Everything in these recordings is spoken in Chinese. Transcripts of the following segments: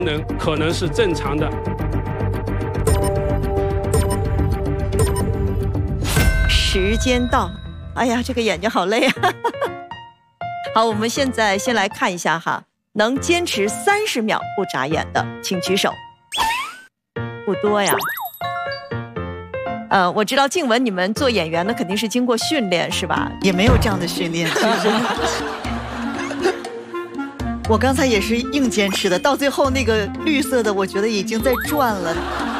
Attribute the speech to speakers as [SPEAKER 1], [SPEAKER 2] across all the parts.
[SPEAKER 1] 能可能是正常的。
[SPEAKER 2] 时间到，哎呀，这个眼睛好累啊！好，我们现在先来看一下哈，能坚持30秒不眨眼的，请举手。不多呀。我知道静雯你们做演员的肯定是经过训练是吧？
[SPEAKER 3] 也没有这样的训练，其实我刚才也是硬坚持的，到最后那个绿色的，我觉得已经在转了。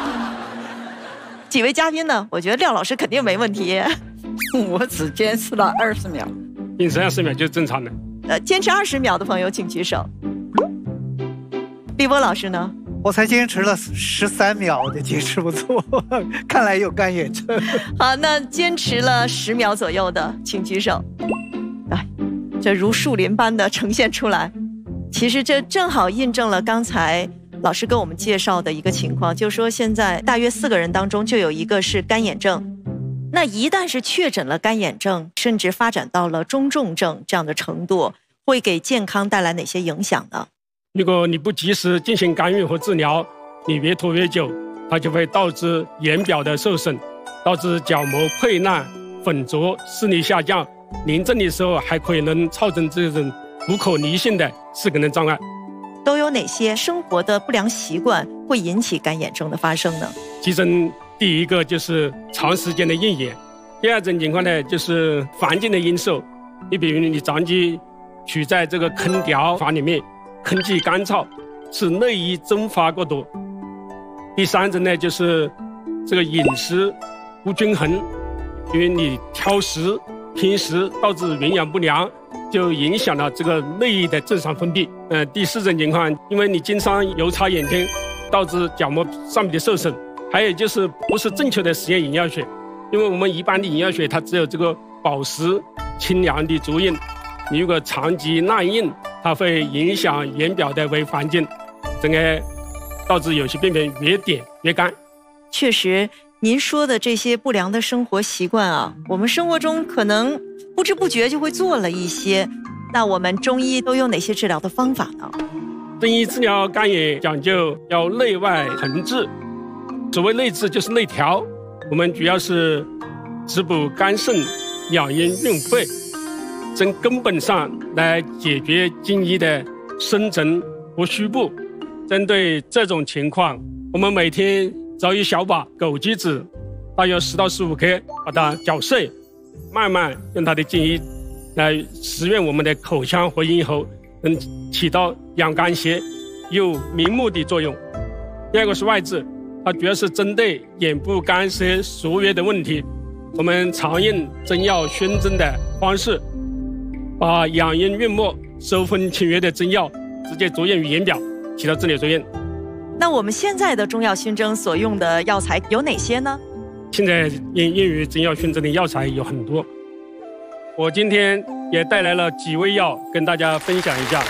[SPEAKER 2] 几位嘉宾呢？我觉得廖老师肯定没问题。
[SPEAKER 4] 我只坚持了20秒，
[SPEAKER 1] 坚持20秒就是正常的。
[SPEAKER 2] 坚持20秒的朋友请举手。立波老师呢？
[SPEAKER 5] 我才坚持了13秒的坚持不错，看来有干眼症。
[SPEAKER 2] 好，那坚持了10秒左右的，请举手。来，这如树林般的呈现出来。其实这正好印证了刚才老师跟我们介绍的一个情况，就是说现在大约4个人当中就有1个是干眼症。那一旦是确诊了干眼症，甚至发展到了中重症这样的程度，会给健康带来哪些影响呢？
[SPEAKER 1] 如果你不及时进行干预和治疗，你越拖越久，它就会导致眼表的受损，导致角膜溃烂、粉浊、视力下降，临症的时候还可能造成这种不可逆性的视功能障碍。
[SPEAKER 2] 都有哪些生活的不良习惯会引起干眼症的发生呢？
[SPEAKER 1] 其中第一个就是长时间的用眼，第二种情况呢就是环境的因素，你比如你长期处在这个空调房里面，空气干燥，使内衣蒸发过多。第三种呢就是这个饮食不均衡，因为你挑食偏食导致营养不良，就影响了这个内衣的正常分泌。第四种情况，因为你经常油擦眼睛，导致角膜上面的受损。还有就是不是正确的使用眼药水，因为我们一般的眼药水它只有这个保湿清凉的作用，你如果长期滥用，它会影响眼表的微环境，整个导致有些病变越点越干。
[SPEAKER 2] 确实您说的这些不良的生活习惯啊，我们生活中可能不知不觉就会做了一些。那我们中医都有哪些治疗的方法呢？
[SPEAKER 1] 中医治疗干眼讲究要内外同治，所谓内治就是内调，我们主要是滋补肝肾、养阴润肺，从根本上来解决津液的生成和虚布。针对这种情况，我们每天找一小把枸杞子，大约10到15克，把它搅碎，慢慢用它的津液来食用我们的口腔和咽喉，能起到养肝血、有明目的作用。第二个是外治，它主要是针对眼部干涩灼热的问题，我们常用中药熏蒸的方式，把养阴润目、收风清热的中药直接着用于眼表，起到治疗作用。
[SPEAKER 2] 那我们现在的中药熏蒸所用的药材有哪些呢？
[SPEAKER 1] 现在用于中药熏蒸的药材有很多，我今天也带来了几味药跟大家分享一下。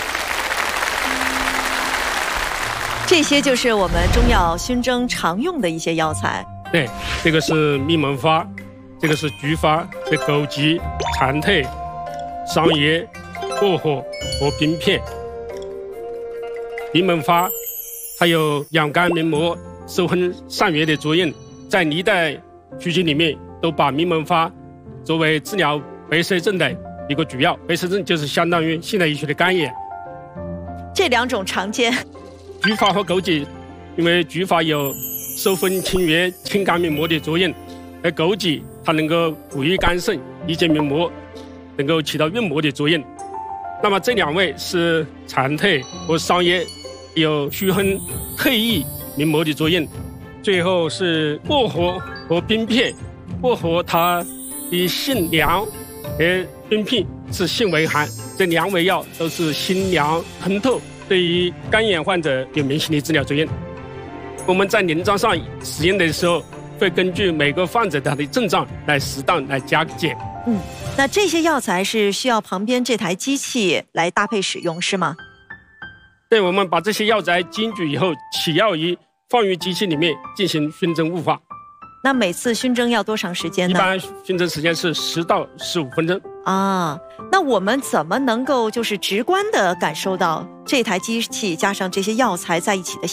[SPEAKER 2] 这些就是我们中药熏蒸常用的一些药材。
[SPEAKER 1] 对，这个是蜜门花，这个是菊花，这枸杞、蝉蜕、桑叶、薄荷和冰片。蜜门花它有养肝明目、收风散热的作用，在历代书籍里面都把蜜门花作为治疗白色症的一个主要。白色症就是相当于现代医学的干眼。
[SPEAKER 2] 这2种常见。
[SPEAKER 1] 菊花和枸杞，因为菊花有收风清热、清肝明目的作用，而枸杞它能够补益肝肾、益精明目，能够起到润目的作用。那么这2味是蝉蜕和桑叶，有祛风退翳明目的作用。最后是薄荷和冰片，薄荷它的性凉，而冰片是性微寒，这2味药都是辛凉通透，对于干眼患者有明显的治疗作用。我们在临床上使用的时候，会根据每个患者他的症状来适当来加减。
[SPEAKER 2] 那这些药材是需要旁边这台机器来搭配使用是吗？
[SPEAKER 1] 对，我们把这些药材煎煮以后，起药仪放于机器里面进行熏蒸雾化。
[SPEAKER 2] 那每次熏蒸要多长时间呢？
[SPEAKER 1] 一般熏蒸时间是10到15分钟。
[SPEAKER 2] 啊，那我们怎么能够就是直观的感受到这台机器加上这些药材在一起的